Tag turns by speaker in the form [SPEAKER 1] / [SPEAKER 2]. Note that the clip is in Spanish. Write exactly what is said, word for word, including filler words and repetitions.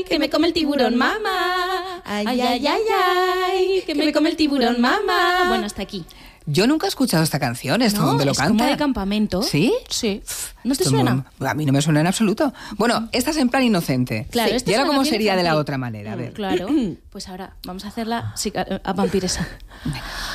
[SPEAKER 1] ay, que me come el tiburón, mamá. Ay, ay, ay, ay, ay, que me come el tiburón, mamá. Bueno, hasta aquí.
[SPEAKER 2] Yo nunca he escuchado esta canción, ¿esto
[SPEAKER 1] ¿No?
[SPEAKER 2] dónde lo
[SPEAKER 1] es
[SPEAKER 2] canta?
[SPEAKER 1] como de campamento.
[SPEAKER 2] ¿Sí?
[SPEAKER 1] Sí. ¿No te
[SPEAKER 2] Esto
[SPEAKER 1] suena?
[SPEAKER 2] muy- a mí no me suena en absoluto. Bueno, esta es en plan inocente.
[SPEAKER 1] Claro,
[SPEAKER 2] Sí.
[SPEAKER 1] esta
[SPEAKER 2] ¿Y
[SPEAKER 1] es
[SPEAKER 2] ahora
[SPEAKER 1] una
[SPEAKER 2] cómo
[SPEAKER 1] canción
[SPEAKER 2] sería de la
[SPEAKER 1] infantil.
[SPEAKER 2] otra manera? A ver.
[SPEAKER 1] Claro. Pues ahora vamos a hacerla psica- a vampiresa.
[SPEAKER 2] Venga.